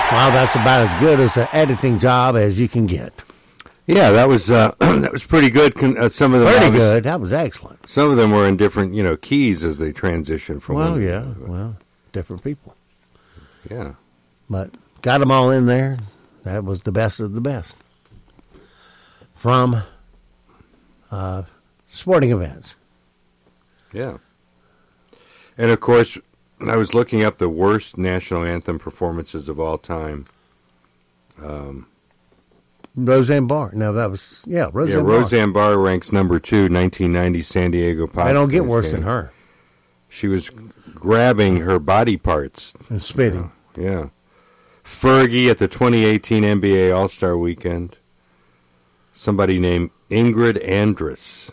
Well, that's about as good as an editing job as you can get. Yeah, that was pretty good. Some of them pretty good. That was excellent. Some of them were in different, keys as they transitioned from. Well, yeah, well, different people. Yeah, but got them all in there. That was the best of the best from sporting events. Yeah, and of course, I was looking up the worst national anthem performances of all time. Roseanne Barr. No, that was, Roseanne Barr. Roseanne Barr ranks number 2, 1990 San Diego Padres. I don't get worse than her. She was grabbing her body parts. And spitting. Yeah. Fergie at the 2018 NBA All-Star Weekend. Somebody named Ingrid Andress.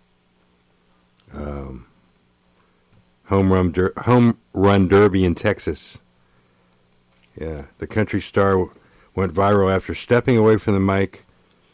Home Run Derby in Texas. Yeah, the country star went viral after stepping away from the mic.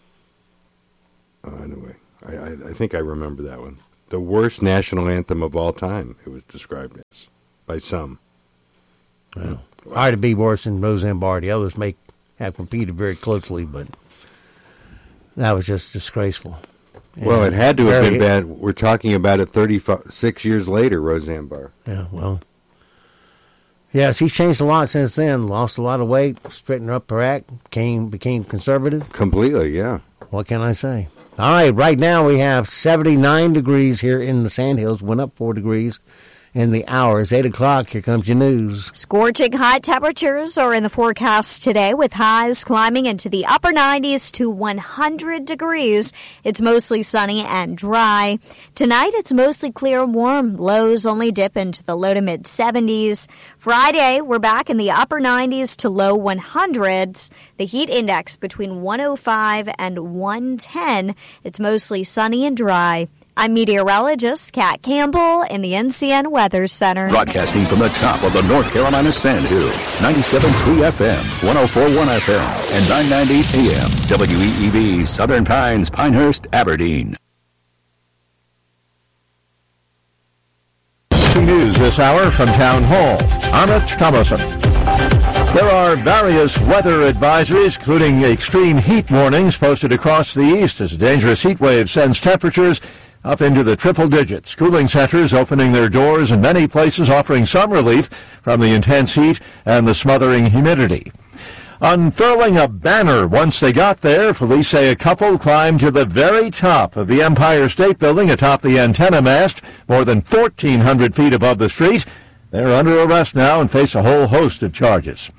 Anyway, I think I remember that one. The worst national anthem of all time, it was described as, by some. Well, hard to be worse than Roseanne Barr. The others may have competed very closely, but that was just disgraceful. Well, it had to have been bad. We're talking about it 36 years later, Roseanne Barr. Yeah, well. Yeah, she's changed a lot since then. Lost a lot of weight, straightened up her act, became conservative. Completely, yeah. What can I say? All right, right now we have 79 degrees here in the Sandhills. Went up 4 degrees in the hours. 8 o'clock, here comes your news. Scorching hot temperatures are in the forecast today, with highs climbing into the upper 90s to 100 degrees. It's mostly sunny and dry. Tonight, it's mostly clear and warm. Lows only dip into the low to mid 70s. Friday, we're back in the upper 90s to low 100s. The heat index between 105 and 110. It's mostly sunny and dry. I'm meteorologist Kat Campbell in the NCN Weather Center. Broadcasting from the top of the North Carolina Sandhills, 97.3 FM, 104.1 FM, and 990 AM, WEEB, Southern Pines, Pinehurst, Aberdeen. News this hour from Town Hall. Amit Thomason. There are various weather advisories, including extreme heat warnings, posted across the east as a dangerous heat wave sends temperatures up into the triple digits. Cooling centers opening their doors in many places, offering some relief from the intense heat and the smothering humidity. Unfurling a banner once they got there, police say a couple climbed to the very top of the Empire State Building atop the antenna mast, more than 1,400 feet above the street. They're under arrest now and face a whole host of charges.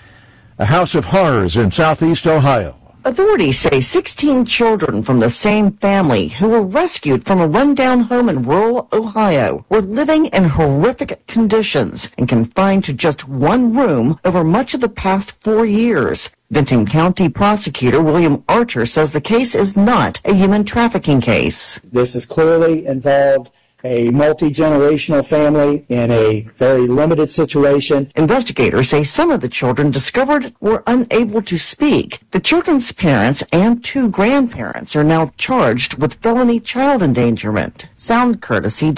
A house of horrors in southeast Ohio. Authorities say 16 children from the same family who were rescued from a rundown home in rural Ohio were living in horrific conditions and confined to just one room over much of the past 4 years. Benton County Prosecutor William Archer says the case is not a human trafficking case. This is clearly involved a multi-generational family in a very limited situation. Investigators say some of the children discovered were unable to speak. The children's parents and 2 grandparents are now charged with felony child endangerment. Sound courtesy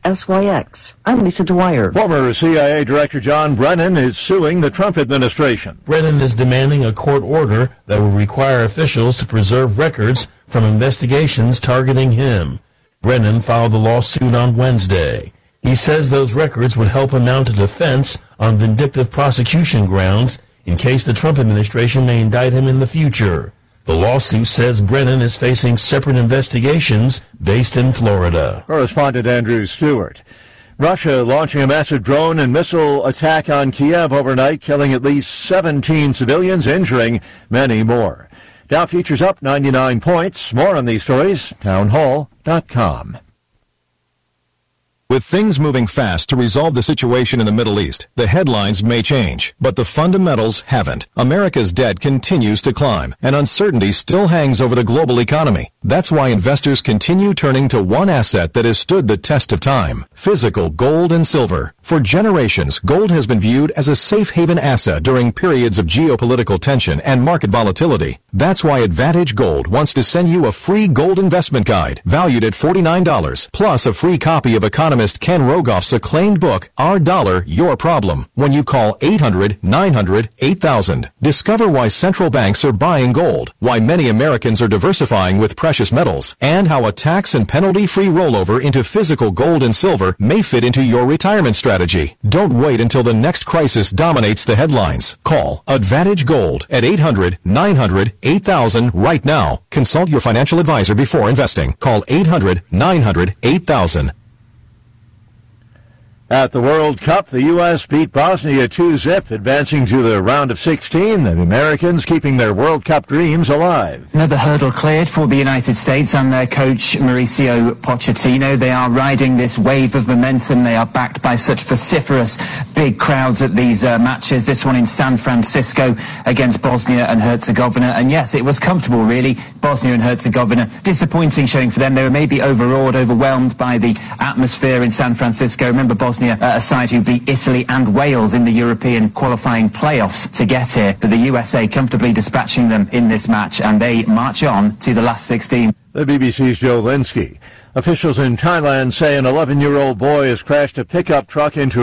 WSYX. I'm Lisa Dwyer. Former CIA Director John Brennan is suing the Trump administration. Brennan is demanding a court order that will require officials to preserve records from investigations targeting him. Brennan filed the lawsuit on Wednesday. He says those records would help him mount a defense on vindictive prosecution grounds in case the Trump administration may indict him in the future. The lawsuit says Brennan is facing separate investigations based in Florida. Correspondent Andrew Stewart. Russia launching a massive drone and missile attack on Kiev overnight, killing at least 17 civilians, injuring many more. Dow futures up 99 points. More on these stories, townhall.com. With things moving fast to resolve the situation in the Middle East, the headlines may change, but the fundamentals haven't. America's debt continues to climb, and uncertainty still hangs over the global economy. That's why investors continue turning to one asset that has stood the test of time: physical gold and silver. For generations, gold has been viewed as a safe haven asset during periods of geopolitical tension and market volatility. That's why Advantage Gold wants to send you a free gold investment guide valued at $49, plus a free copy of economist Ken Rogoff's acclaimed book, Our Dollar, Your Problem, when you call 800-900-8000. Discover why central banks are buying gold, why many Americans are diversifying with precious metals, and how a tax and penalty-free rollover into physical gold and silver may fit into your retirement strategy. Don't wait until the next crisis dominates the headlines. Call Advantage Gold at 800-900-8000 right now. Consult your financial advisor before investing. Call 800-900-8000. At the World Cup, the U.S. beat Bosnia 2-0, advancing to the round of 16. The Americans keeping their World Cup dreams alive. Another hurdle cleared for the United States and their coach Mauricio Pochettino. They are riding this wave of momentum. They are backed by such vociferous big crowds at these matches. This one in San Francisco against Bosnia and Herzegovina. And yes, it was comfortable, really. Bosnia and Herzegovina, disappointing showing for them. They were maybe overawed, overwhelmed by the atmosphere in San Francisco. Remember, Bosnia, a side who beat Italy and Wales in the European qualifying playoffs to get here. But the USA comfortably dispatching them in this match, and they march on to the last 16. The BBC's Joe Linsky. Officials in Thailand say an 11-year-old boy has crashed a pickup truck into